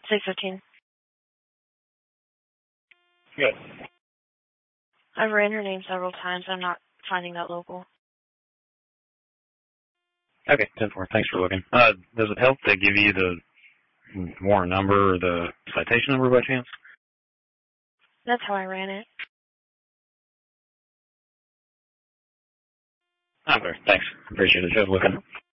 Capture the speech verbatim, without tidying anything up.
six fifteen. Good. I've ran her name several times. I'm not finding that local. Okay, ten four. Thanks for looking. Uh, does it help to give you the warrant number or the citation number by chance? That's how I ran it. Okay, thanks. Appreciate it. Just looking.